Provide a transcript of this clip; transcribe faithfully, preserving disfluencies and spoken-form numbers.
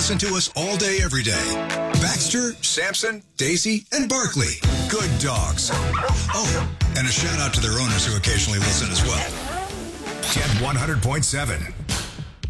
Listen to us all day, every day. Baxter, Sampson, Daisy, and Barkley. Good dogs. Oh, and a shout out to their owners who occasionally listen as well. Jet one hundred point seven.